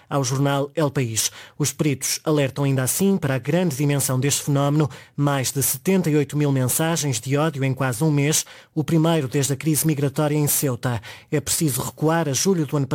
ao jornal El País. Os peritos alertam ainda assim para a grande dimensão deste fenómeno, mais de 78 mil mensagens de ódio em quase um mês, o primeiro desde a crise migratória em Ceuta. É preciso recuar a julho do ano passado